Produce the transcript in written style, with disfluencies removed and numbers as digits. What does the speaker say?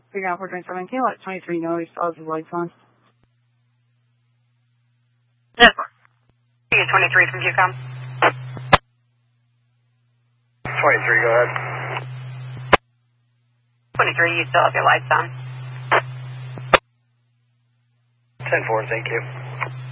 Figure out 427. Can you let 23 know he still has his lights on? Yes, sir. 23 from QCOM. 23, go ahead. 23, you still have your lights on. 10-4, thank you.